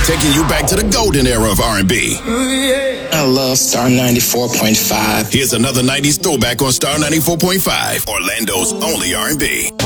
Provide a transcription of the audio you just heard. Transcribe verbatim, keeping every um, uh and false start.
taking you back to the golden era of R and B. I love Star ninety-four point five. Here's another nineties throwback on Star ninety-four point five, Orlando's only R and B.